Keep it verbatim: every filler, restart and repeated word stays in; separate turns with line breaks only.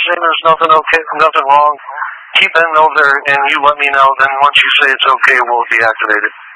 saying there's nothing okay, nothing wrong, keep heading over there and you let me know. Then once you say it's okay, we'll deactivate it.